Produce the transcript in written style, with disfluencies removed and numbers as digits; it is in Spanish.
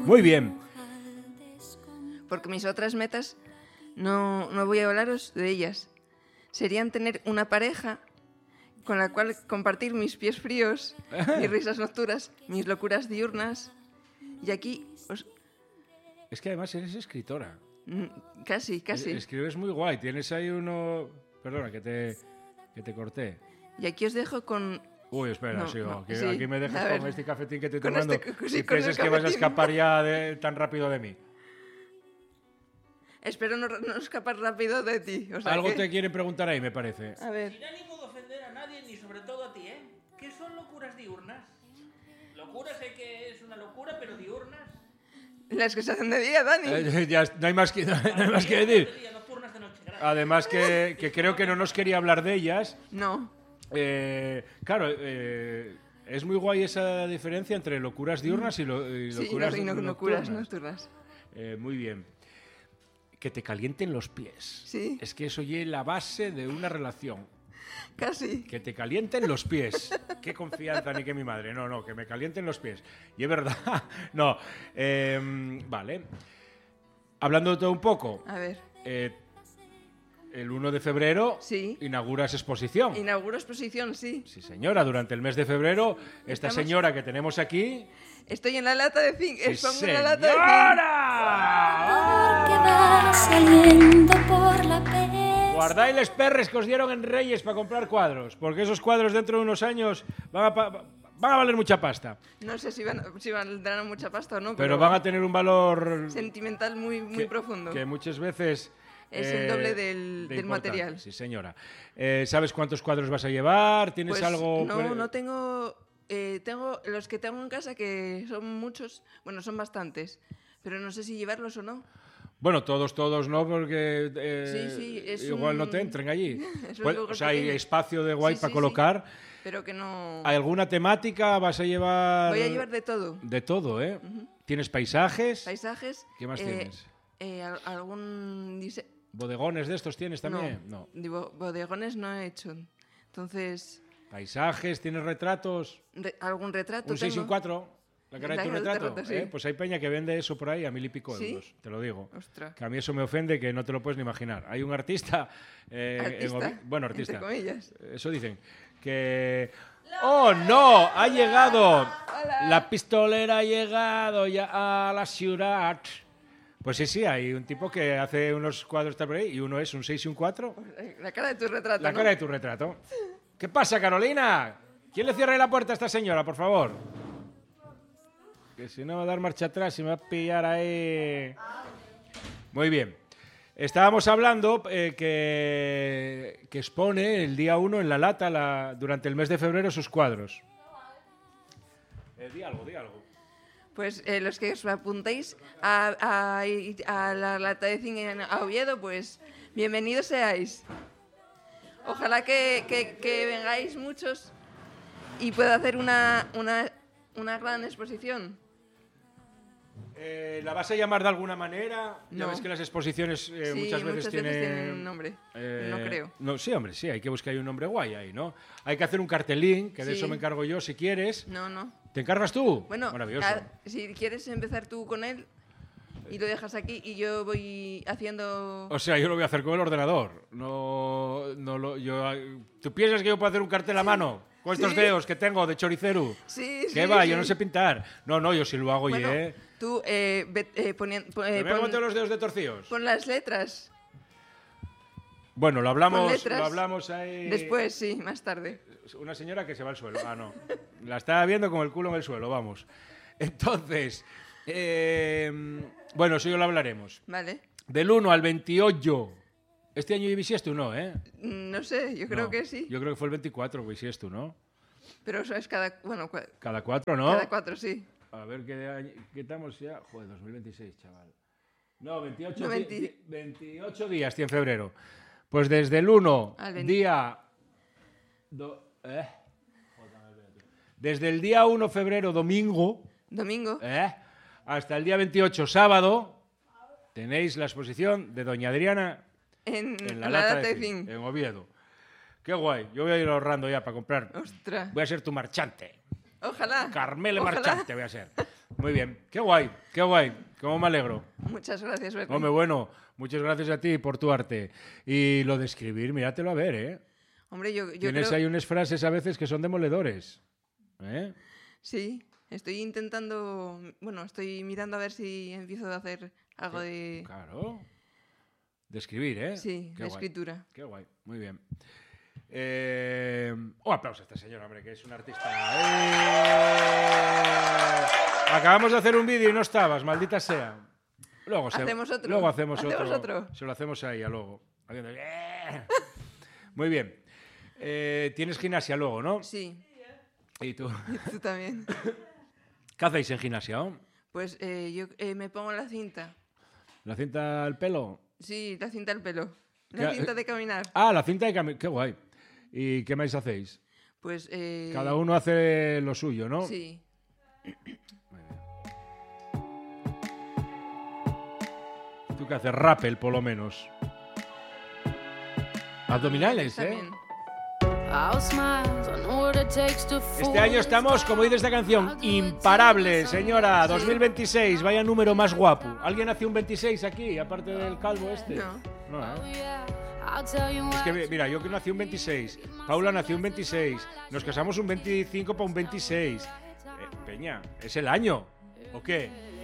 Muy bien. Porque mis otras metas, no voy a hablaros de ellas. Serían tener una pareja con la cual compartir mis pies fríos, mis risas nocturnas, mis locuras diurnas. Y aquí, Es que además eres escritora. casi. Escribes muy guay. Tienes ahí uno... Perdona, que te corté. Y aquí os dejo con... Uy, espera, No, sigo. no, que sí. aquí me dejas A ver. con este cafetín que estoy Con tomando. este- sí, y con piensas el que vas a cafetín. escapar ya tan rápido de mí. Espero no escapar rápido de ti. O sea Algo que- te quieren preguntar ahí, me parece. A ver, Sin ánimo de ofender a nadie, ni sobre todo a ti, ¿eh? ¿Qué son locuras diurnas? Locura sé que es una locura, pero diurnas... las que se hacen de día, Dani. Ya, no hay más que decir. De día, nocturnas de noche, gracias. Además que creo que no nos quería hablar de ellas. No. Claro, es muy guay esa diferencia entre locuras diurnas y Sí, locuras locuras nocturnas. nocturnas. Muy bien. Que te calienten los pies. Sí. Es que eso es la base de una relación. Casi. Que te calienten los pies. Qué confianza ni que mi madre. No, que me calienten los pies. Y es verdad. No. Vale. Hablando de todo un poco. A ver. El 1 de febrero Sí. inauguras exposición. Inauguro exposición, sí. Sí, señora. Durante el mes de febrero, esta Estamos- señora que tenemos aquí... Estoy en la lata de zinc. ¡Sí, Expongo en la lata de zinc. señora! Que va saliendo por la pez. Guardáis los perres que os dieron en Reyes para comprar cuadros, porque esos cuadros dentro de unos años van a valer mucha pasta, No sé si valdrán mucha pasta o no, pero van a tener un valor sentimental muy que- profundo. que muchas veces Es el doble de del importante. material. Sí, señora. ¿Sabes cuántos cuadros vas a llevar? ¿Tienes Pues algo? no tengo... tengo los que tengo en casa, que son muchos, bueno, son bastantes, pero no sé si llevarlos o no. Bueno, todos no, porque Sí, es igual no un- te entren allí. es un Pues, lugar o sea, hay pequeño. espacio de guay Sí, para sí, colocar. Pero que no... ¿Alguna temática vas a llevar? Voy a llevar de todo. De todo, ¿eh? ¿Tienes paisajes? Paisajes. ¿Qué más tienes? Algún ¿Bodegones de estos tienes también? No. Digo, bodegones no he hecho. Entonces, ¿Paisajes? ¿Tienes retratos? algún retrato ¿Un 6 y un tengo. 4? ¿La cara de La tu cara del retrato? retrato, sí. Pues hay peña que vende eso por ahí a 1.000 y pico ¿Sí? euros, te lo digo. Ostras. Que a mí eso me ofende, que no te lo puedes ni imaginar. Hay un artista... Artista, bueno, artista. entre comillas. Eso dicen. Que... ¡Oh, no! ¡Ha llegado! La pistolera ha llegado ya a la ciudad. Pues sí, hay un tipo que hace unos cuadros por ahí y uno es un 6 y un 4. La cara de tu retrato, La ¿no? cara de tu retrato. ¿Qué pasa, Carolina? ¿Quién le cierra la puerta a esta señora, por favor? Que si no va a dar marcha atrás y me va a pillar ahí. Muy bien. Estábamos hablando que expone el día 1 en la lata durante el mes de febrero sus cuadros. Di algo. Pues los que os apuntéis a la lata de zinc en Oviedo, pues bienvenidos seáis. Ojalá que vengáis muchos y pueda hacer una gran exposición. ¿La vas a llamar de alguna manera? Ya No. ves que las exposiciones Sí, muchas veces tienen un nombre. No creo. No, sí, hombre, sí, hay que buscar ahí un nombre guay ahí, ¿no? Hay que hacer un cartelín, que de Sí. eso me encargo yo si quieres. No. ¿Te encargas tú? Bueno, Maravilloso. si quieres empezar tú con él y lo dejas aquí y yo voy haciendo... O sea, yo lo voy a hacer con el ordenador. ¿Tú piensas que yo puedo hacer un cartel a mano? Con estos Sí. dedos que tengo de choricero. Sí, ¿Qué sí, va? sí. Yo no sé pintar. No, yo sí lo hago, Bueno, oye. tú ¿Me cómo tengo los dedos de torcidos? pon las letras. Bueno, lo Pon hablamos letras. ahí. Después, sí, más tarde. Una señora que se va al suelo. Ah, no. La estaba viendo con el culo en el suelo, vamos. Entonces, bueno, eso ya lo hablaremos. Vale. Del 1 al 28. Este año bisiesto, no, ¿eh? No sé, yo creo No. que sí. Yo creo que fue el 24 bisiesto, ¿no? Pero eso es cada... Bueno, Cada 4, ¿no? cada 4, sí. A ver qué estamos ya. Joder, 2026, chaval. No, 28, No, 28 días tiene febrero. Pues desde el 1 Al 20. día... Desde el día 1 febrero, domingo, Domingo. hasta el día 28, sábado, tenéis la exposición de Doña Adriana En la la lata lata de de zinc, zinc. en Oviedo. Qué guay. Yo voy a ir ahorrando ya para comprar. Ostras. Voy a ser tu marchante. Ojalá. Carmele Ojalá. marchante voy a ser. Muy bien. Qué guay, qué guay. Cómo me alegro. Muchas gracias, Bernie. Hombre, bueno, muchas gracias a ti por tu arte. Y lo de escribir, míratelo a ver, ¿eh? Hombre, yo Tienes creo... ahí unas frases a veces que son demoledores. ¿Eh? Sí, estoy intentando... Bueno, estoy mirando a ver si empiezo a hacer algo de... Claro. De escribir, ¿eh? Sí, Qué de guay. escritura. Qué guay, muy bien. Un aplauso a esta señora, hombre, que es una artista. Acabamos de hacer un vídeo y no estabas, maldita sea. Luego Hacemos otro. Luego hacemos Hacemos otro. otro. Se lo hacemos a ella luego. Muy bien. Tienes gimnasia luego, ¿no? Sí, ¿Y tú? tú también. ¿Qué hacéis en gimnasia? ¿No? Pues yo me pongo la cinta. ¿La cinta al pelo? Sí, la cinta al pelo. La ¿Qué- cinta de caminar. Ah, la cinta de caminar. Qué guay. ¿Y qué más hacéis? Pues... Cada uno hace lo suyo, ¿no? Sí. ¿Tú qué haces? Rappel, por lo menos. Abdominales, ¿eh? También. Este año estamos, como dice esta canción, imparables, señora. 2026, vaya número más guapo. ¿Alguien nació un 26 aquí, aparte del calvo este? No. No, ¿eh? Es que, mira, yo que nací un 26, Paula nació un 26, nos casamos un 25 para un 26. Peña, ¿es el año? ¿O qué?